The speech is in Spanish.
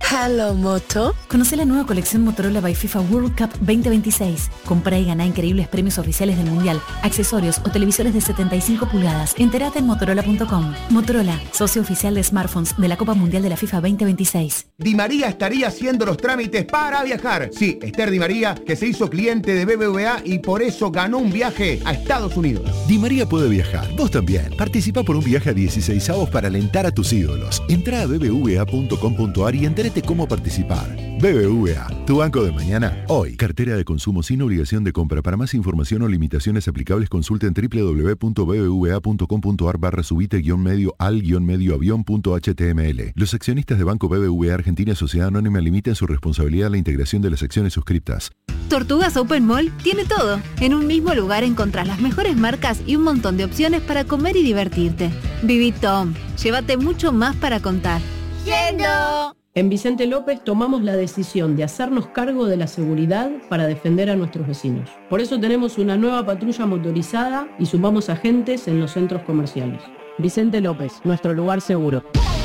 Hello, Moto. Conoce la nueva colección Motorola by FIFA World Cup 2026. Compra y gana increíbles premios oficiales del Mundial, accesorios o televisores de 75 pulgadas. Entérate en motorola.com. Motorola, socio oficial de smartphones de la Copa Mundial de la FIFA 2026. Di María estaría haciendo los trámites para viajar. Sí, Esther Di María, que se hizo cliente de BBVA y por eso ganó un viaje a Estados Unidos. Di María puede viajar. Vos también. Participa por un viaje a 16avos para alentar a tus ídolos. Entrá a bbva.com.ar y entérate cómo participar. BBVA, tu banco de mañana, hoy. Cartera de consumo sin obligación de compra. Para más información o limitaciones aplicables, consulten www.bbva.com.ar/subite-medio al-medio-avión.html. Los accionistas de Banco BBVA Argentina Sociedad Anónima limitan su responsabilidad a la integración de las acciones suscriptas. Tortugas Open Mall tiene todo. En un mismo lugar encontrás las mejores marcas y un montón de opciones para comer y divertirte. Viví Tom, llévate mucho más para contar. ¡Yendo! En Vicente López tomamos la decisión de hacernos cargo de la seguridad para defender a nuestros vecinos. Por eso tenemos una nueva patrulla motorizada y sumamos agentes en los centros comerciales. Vicente López, nuestro lugar seguro.